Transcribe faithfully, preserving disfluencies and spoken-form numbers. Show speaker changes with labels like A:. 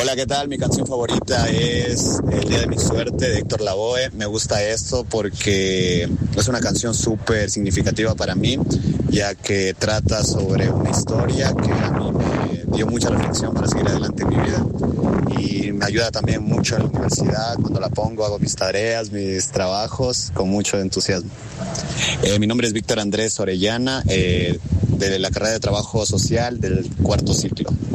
A: Hola, ¿qué tal? Mi canción favorita es El Día de mi Suerte de Héctor Lavoe. Me gusta esto porque es una canción súper significativa para mí, ya que trata sobre una historia que a mí me dio mucha reflexión para seguir adelante en mi vida y me ayuda también mucho en la universidad. Cuando la pongo hago mis tareas, mis trabajos con mucho entusiasmo. Eh, mi nombre es Víctor Andrés Orellana, eh, de la carrera de Trabajo Social del cuarto ciclo.